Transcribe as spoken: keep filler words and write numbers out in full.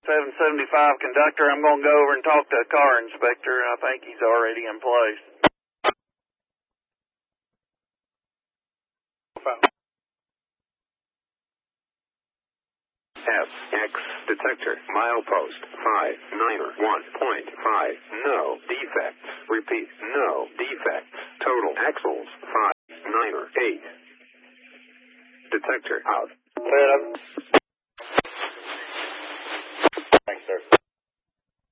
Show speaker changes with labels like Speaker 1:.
Speaker 1: seven seventy-five conductor. I'm going to go over and talk to a car inspector. I think he's already in place.
Speaker 2: S X detector milepost five nine one point five. No defects. Repeat, no defects. Total axles five nine eight. Detector out.
Speaker 1: Set up.